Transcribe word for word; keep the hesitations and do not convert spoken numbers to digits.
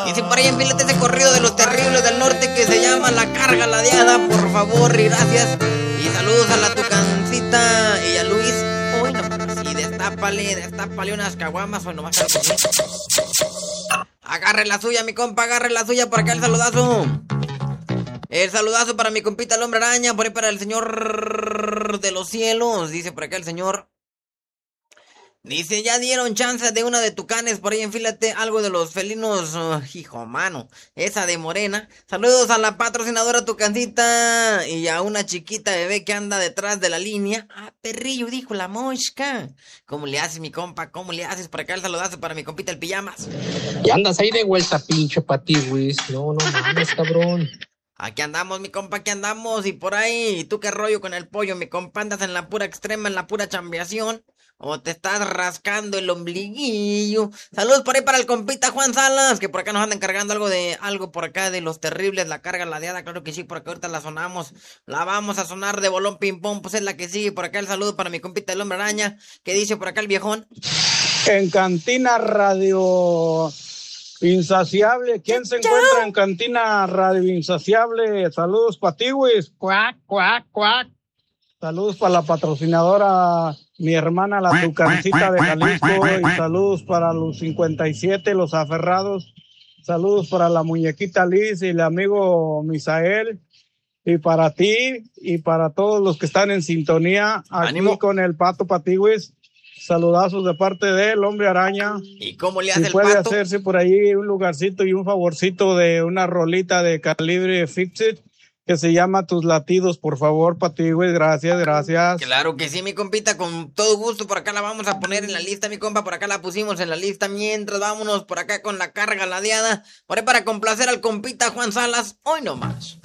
Dice por ahí, enfílate ese corrido de los terribles del norte que se llama La Carga Ladeada, por favor y gracias. Y saludos a la Tucancita y a Luis. Hoy no, sí, destápale, destápale unas caguamas, hoy no más. Agarre la suya, mi compa, agarre la suya, por acá el saludazo. El saludazo para mi compita el hombre araña, por ahí para el señor de los cielos, dice por acá el señor. Dice, ya dieron chance de una de Tucanes, por ahí enfílate algo de los felinos, uh, hijo mano, esa de Morena. Saludos a la patrocinadora Tucancita y a una chiquita bebé que anda detrás de la línea. Ah, perrillo, dijo la mosca. ¿Cómo le haces, mi compa? ¿Cómo le haces? Por acá el saludazo para mi compita el pijamas. Y andas ahí de vuelta, pinche patiwis. No, no mames, cabrón. Aquí andamos, mi compa, aquí andamos. Y por ahí, ¿y tú qué rollo con el pollo? Mi compa, ¿andas en la pura extrema, en la pura chambeación? ¿O te estás rascando el ombliguillo? Saludos por ahí para el compita Juan Salas, que por acá nos anda encargando algo de, algo por acá de los terribles, La Carga Ladeada, claro que sí, por acá ahorita la sonamos, la vamos a sonar de bolón ping pong, pues es la que sigue. Por acá el saludo para mi compita el hombre araña, que dice por acá el viejón. En Cantina Radio Insaciable, ¿quién se encuentra en Cantina Radio Insaciable? Saludos para ti, güey. Cuac, cuac, cuac. Saludos para la patrocinadora, mi hermana la Tucancita de Jalisco, y saludos para los cincuenta y siete, los aferrados. Saludos para la muñequita Liz y el amigo Misael, y para ti y para todos los que están en sintonía aquí ¡Ánimo! Con el Pato Patiwis. Saludazos de parte del hombre araña. ¿Y cómo le hace si el puede pato? Hacerse por ahí un lugarcito y un favorcito de una rolita de calibre Fixit que se llama Tus Latidos, por favor, Patiwis. Gracias, gracias. Claro que sí, mi compita, con todo gusto. Por acá la vamos a poner en la lista, mi compa. Por acá la pusimos en la lista. Mientras vámonos por acá con La Carga Ladeada. Por ahí para complacer al compita Juan Salas. Hoy no más.